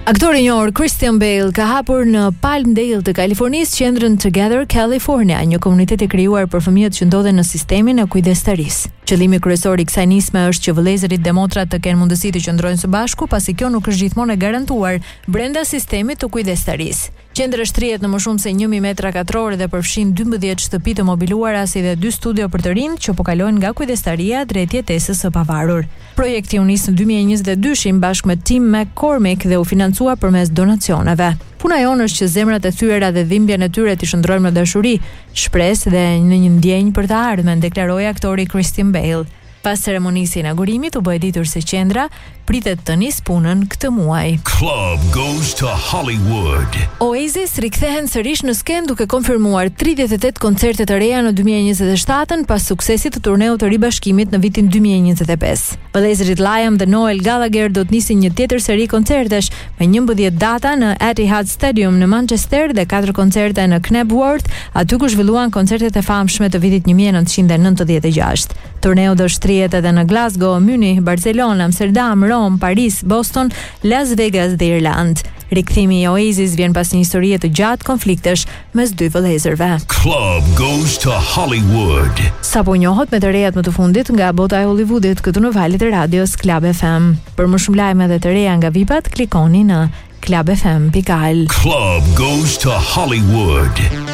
Aktori i njohur Christian Bale ka hapur në Palmdale të Kalifornisë qendrën Together California, një komunitet i krijuar për fëmijët që ndodhen në sistemin e kujdestarisë. Qëllimi kryesor i kësaj nisme është që vëllezërit dhe motrat të kenë mundësi të qëndrojnë së bashku, pasi kjo nuk është gjithmonë e garantuar brenda sistemit të kujdestarisë. Qendra shtrihet në më shumë se 1000 metra katror dhe përfshin 12 shtëpi të mobiluara si dhe 2 studio për të rinj që po kalojnë nga kujdestaria drejt jetesës së pavarur. Projekti u nis në 2022 bashkë me Tim McCormick dhe u financua përmes donacioneve. Puna jonë është që zemrat e thyera dhe dhimbjen e tyre të shndrojnë në dashuri, shpresë dhe në një ndjenjë për të ardhmen, deklaroi aktori Christian Bale. Pas ceremonisë inaugurimit u bë ditur se qendra pritet të nis punën këtë muaj. Club goes to Hollywood. Oasis rikthehen sërish në skenë duke konfirmuar 38 koncerte të reja në 2027 pas suksesit të turneut të ribashkimit në vitin 2025. Vëllezërit Liam dhe Noel Gallagher do të nisin një tjetër seri koncertesh me 11 data në Etihad Stadium në Manchester dhe 4 koncerte në Knebworth, aty ku zhvilluan koncertet e famshme të vitit 1996. Turneu do shtrihet edhe në Glasgow, Munich, Barcelona, Amsterdam, Rom, Paris, Boston, Las Vegas dhe Irland. Rikthimi i Oasis vjen pas një historie të gjatë konfliktesh mes dy vëllezërve. Club goes to Hollywood. Sapo njohët me të rejat më të fundit nga bota e Hollywoodit këtu në valët e radios Club FM. Për më shumë lajme dhe të reja nga VIP-at, klikoni në clubfm.al. Club goes to Hollywood.